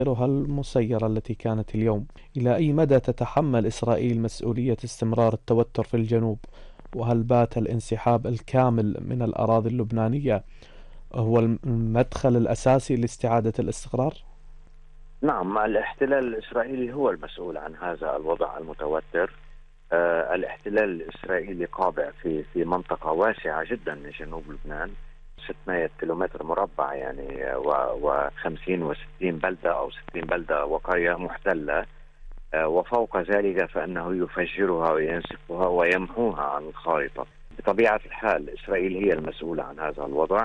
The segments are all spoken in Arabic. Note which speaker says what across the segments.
Speaker 1: المسيرة التي كانت اليوم، إلى أي مدى تتحمل إسرائيل مسؤولية استمرار التوتر في الجنوب؟ وهل بات الانسحاب الكامل من الأراضي اللبنانية هو المدخل الأساسي لاستعادة الاستقرار؟
Speaker 2: نعم، الاحتلال الإسرائيلي هو المسؤول عن هذا الوضع المتوتر. الاحتلال الإسرائيلي قابع في منطقة واسعة جدا من جنوب لبنان، 600 كيلومتر مربع يعني، و50 و60 بلدة أو 60 بلدة وقرية محتلة. وفوق ذلك فإنه يفجرها وينسفها ويمحوها عن الخارطة. بطبيعة الحال إسرائيل هي المسؤولة عن هذا الوضع،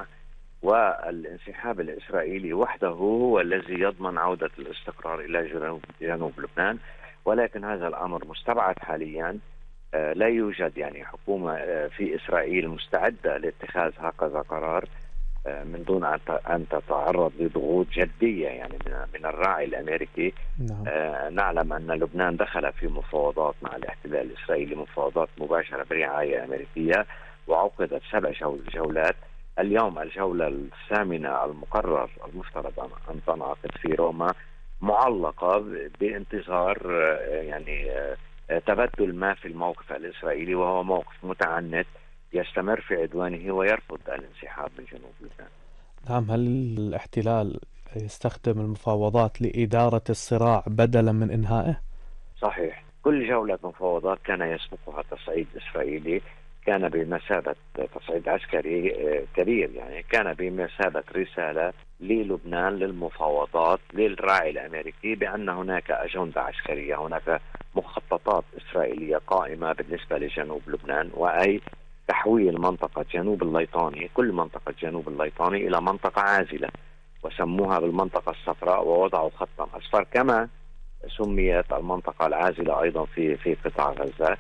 Speaker 2: والانسحاب الإسرائيلي وحده هو الذي يضمن عودة الاستقرار إلى جنوب لبنان. ولكن هذا الأمر مستبعد حاليا. لا يوجد يعني حكومة في إسرائيل مستعدة لاتخاذ هكذا قرار من دون أن تتعرض لضغوط جدية يعني من الراعي الأمريكي.
Speaker 1: نعم.
Speaker 2: نعلم أن لبنان دخل في مفاوضات مع الاحتلال الإسرائيلي، مفاوضات مباشرة برعاية أمريكية، وعقدت 7 جولات. اليوم الجولة الثامنة المفترض أن تنعقد في روما، معلقة بانتظار يعني تبدل ما في الموقف الإسرائيلي، وهو موقف متعنت يستمر في عدوانه ويرفض الانسحاب من جنوب لبنان.
Speaker 1: نعم. هل الاحتلال يستخدم المفاوضات لإدارة الصراع بدلا من إنهائه؟
Speaker 2: صحيح، كل جولة مفاوضات كان يسبقها تصعيد إسرائيلي، كان بمثابة تصعيد عسكري كبير، يعني كان بمثابة رسالة للبنان للمفاوضات للراعي الأمريكي بأن هناك أجندة عسكرية، هناك مخططات إسرائيلية قائمة بالنسبة لجنوب لبنان، وأي تحويل منطقة جنوب الليطاني، كل منطقة جنوب الليطاني، إلى منطقة عازلة، وسموها بالمنطقة الصفراء ووضعوا خطا أصفر، كما سميت المنطقة العازلة أيضا في قطاع غزة.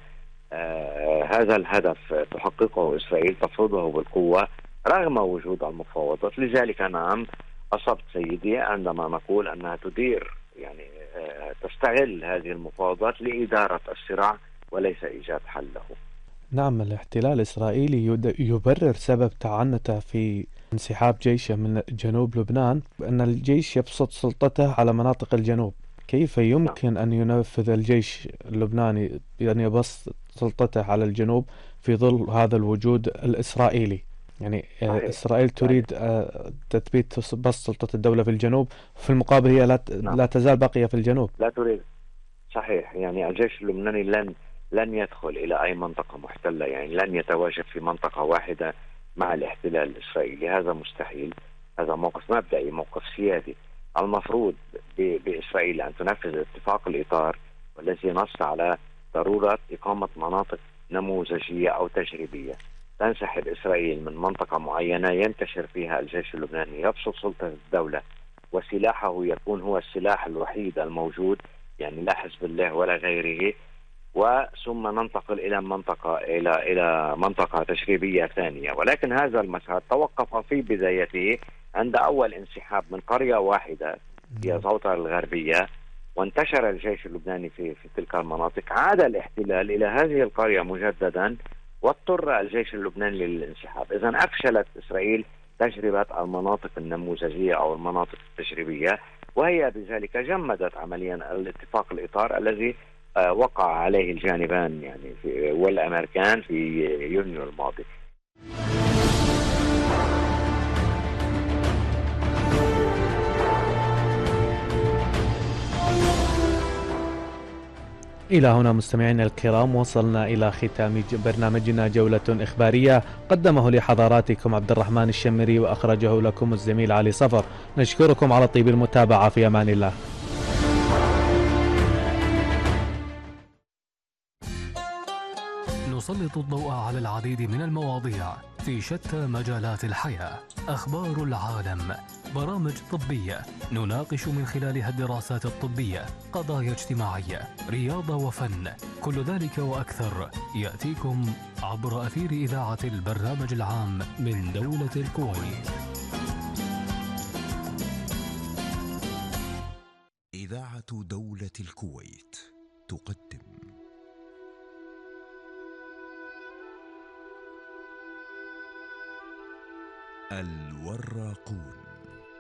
Speaker 2: هذا الهدف تحققه إسرائيل، تفرضه بالقوة رغم وجود المفاوضات. لذلك نعم، أصبت سيدي عندما نقول أنها تدير يعني تستغل هذه المفاوضات لإدارة الصراع وليس إيجاد حل له.
Speaker 1: نعم. الاحتلال الإسرائيلي يبرر سبب تعنته في انسحاب جيشه من جنوب لبنان بأن الجيش يبسط سلطته على مناطق الجنوب. كيف
Speaker 2: نعم.
Speaker 1: يمكن أن ينفذ الجيش اللبناني أن يبسط سلطته على الجنوب في ظل هذا الوجود الإسرائيلي؟ يعني
Speaker 2: صحيح.
Speaker 1: إسرائيل
Speaker 2: يعني
Speaker 1: تريد تثبيت بسط سلطة الدولة في الجنوب، في المقابل هي
Speaker 2: نعم،
Speaker 1: لا تزال باقية في الجنوب.
Speaker 2: لا تريد. صحيح، يعني الجيش اللبناني لن يدخل إلى أي منطقة محتلة، يعني لن يتواجد في منطقة واحدة مع الاحتلال الإسرائيلي، هذا مستحيل. هذا موقف مبدئي، موقف سيادي. المفروض بإسرائيل أن تنفذ اتفاق الإطار والذي نص على ضرورة إقامة مناطق نموذجية أو تجريبية. تنسحب إسرائيل من منطقة معينة ينتشر فيها الجيش اللبناني، يبسط سلطة الدولة، وسلاحه يكون هو السلاح الوحيد الموجود، يعني لا حزب الله ولا غيره. وثم ننتقل إلى منطقة تشريبية ثانية. ولكن هذا المسار توقف في بدايته عند أول انسحاب من قرية واحدة هي زوطة الغربية، وانتشر الجيش اللبناني في تلك المناطق. عاد الاحتلال إلى هذه القرية مجددا، واضطر الجيش اللبناني للانسحاب. إذن أفشلت إسرائيل تجربة المناطق النموذجية أو المناطق التجريبية، وهي بذلك جمدت عمليا الاتفاق الإطار الذي وقع عليه الجانبان يعني والأمريكان في يونيو الماضي.
Speaker 1: إلى هنا مستمعينا الكرام وصلنا إلى ختام برنامجنا جولة إخبارية، قدمه لحضراتكم عبد الرحمن الشمري وأخرجه لكم الزميل علي صفر. نشكركم على طيب المتابعة، في أمان الله.
Speaker 3: نسلط الضوء على العديد من المواضيع في شتى مجالات الحياة، أخبار العالم، برامج طبية نناقش من خلالها الدراسات الطبية، قضايا اجتماعية، رياضة وفن، كل ذلك وأكثر يأتيكم عبر أثير إذاعة البرنامج العام من دولة الكويت.
Speaker 4: إذاعة دولة الكويت تقدم الوراقون.